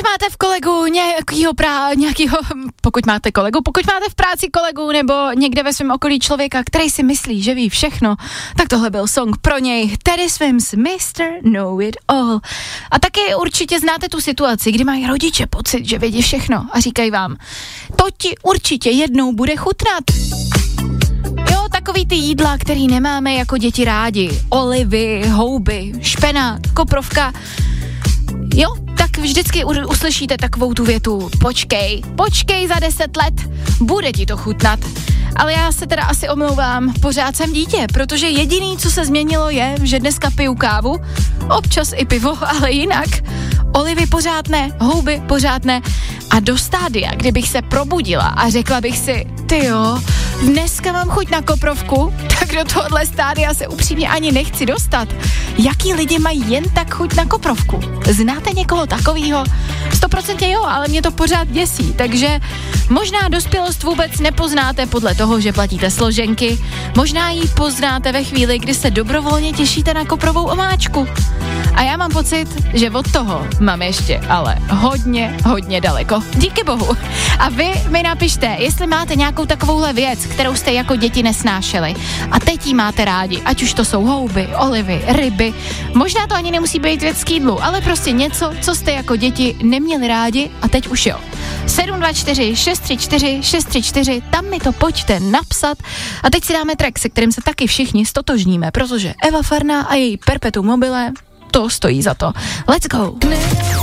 máte v kolegu nějakýho, pokud máte v práci kolegu nebo někde ve svém okolí člověka, který si myslí, že ví všechno, tak tohle byl song pro něj. Teddy Swims, Mr. Know It All. A taky určitě znáte tu situaci, kdy mají rodiče pocit, že vědí všechno a říkají vám, to ti určitě jednou bude chutnat. Jo, takový ty jídla, který nemáme jako děti rádi. Olivy, houby, špenát, koprovka. Jo, tak vždycky uslyšíte takovou tu větu, počkej za 10 let, bude ti to chutnat. Ale já se teda asi omlouvám, pořád jsem dítě, protože jediný, co se změnilo je, že dneska piju kávu, občas i pivo, ale jinak. Olivy pořád ne, houby pořád ne. A do stádia, kdybych se probudila a řekla bych si, tyjo, dneska mám chuť na koprovku, tak do tohohle stádia se upřímně ani nechci dostat. Jaký lidi mají jen tak chuť na koprovku? Znáte někoho takovýho? 100% jo, ale mě to pořád děsí, takže možná dospělost vůbec nepoznáte podle toho, že platíte složenky, možná ji poznáte ve chvíli, kdy se dobrovolně těšíte na koprovou omáčku. A já mám pocit, že od toho mám ještě ale hodně daleko. Díky bohu. A vy mi napište, jestli máte nějakou takovouhle věc, kterou jste jako děti nesnášeli a teď jí máte rádi, ať už to jsou houby, olivy, ryby. Možná to ani nemusí být věc k jídlu, ale prostě něco, co jste jako děti neměli rádi a teď už jo. 724 634 634, tam mi to pojďte napsat. A teď si dáme track, se kterým se taky všichni stotožníme, protože Eva Farná a její Perpetuum mobile, to stojí za to. Let's go!